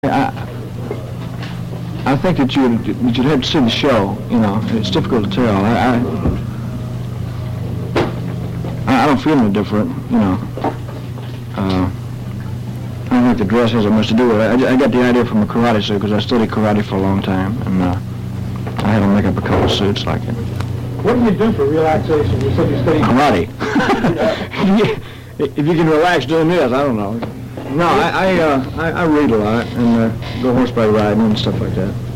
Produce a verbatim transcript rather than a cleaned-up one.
I, I think that you would, that you'd have to see the show. You know, it's difficult to tell. I, I, I don't feel any different. You know, uh, I don't think the dress has that much to do with it. I, I got the idea from a karate suit because I studied karate for a long time, and uh, I had to make up a couple of suits like it. What do you do for relaxation? You said you studied karate. If you can relax doing this, I don't know. No, I I, uh, I I read a lot and uh, go horseback riding and stuff like that.